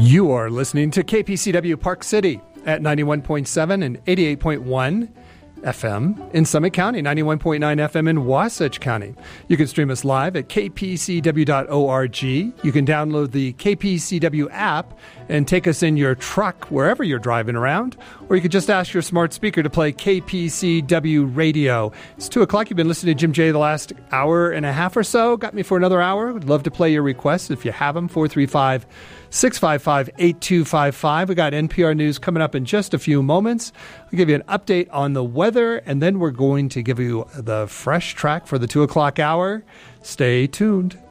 You are listening to KPCW Park City at 91.7 and 88.1 FM in Summit County, 91.9 FM in Wasatch County. You can stream us live at kpcw.org. You can download the KPCW app and take us in your truck wherever you're driving around, or you could just ask your smart speaker to play KPCW Radio. It's 2 o'clock. You've been listening to Jim J the last hour and a half or so. Got me for another hour. Would love to play your requests if you have them. 435-655-8255. We got NPR News coming up in just a few moments. I'll give you an update on the weather, and then we're going to give you the fresh track for the 2 o'clock hour. Stay tuned.